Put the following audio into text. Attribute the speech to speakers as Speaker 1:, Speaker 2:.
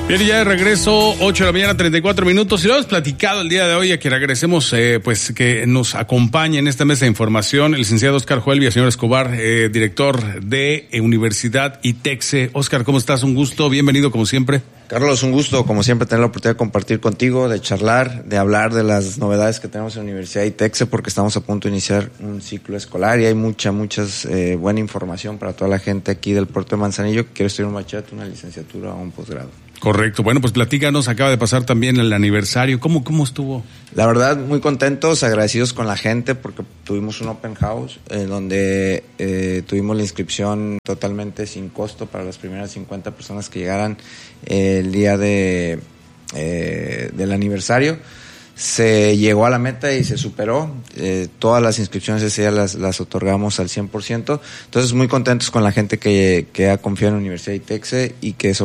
Speaker 1: Bien, ya de regreso, 8 de la mañana, 34 minutos. Y lo hemos platicado el día de hoy, a que regresemos, pues que nos acompañe en esta mesa de información el licenciado Óscar Joel señor Escobar, director de Universidad ITEXE. Óscar, ¿cómo estás? Un gusto, bienvenido como siempre.
Speaker 2: Carlos, un gusto, como siempre, tener la oportunidad de compartir contigo, de charlar, de hablar de las novedades que tenemos en la Universidad ITEXE, porque estamos a punto de iniciar un ciclo escolar y hay mucha buena información para toda la gente aquí del puerto de Manzanillo que quiere estudiar un bachillerato, una licenciatura o un posgrado.
Speaker 1: Correcto. Bueno, pues platícanos, acaba de pasar también el aniversario. ¿Cómo estuvo?
Speaker 2: La verdad, muy contentos, agradecidos con la gente porque tuvimos un open house donde tuvimos la inscripción totalmente sin costo para las primeras 50 personas que llegaran el día del aniversario. Se llegó a la meta y se superó. Todas las inscripciones ese día las otorgamos al 100%. Entonces, muy contentos con la gente que ha confiado en la Universidad ITEXE y que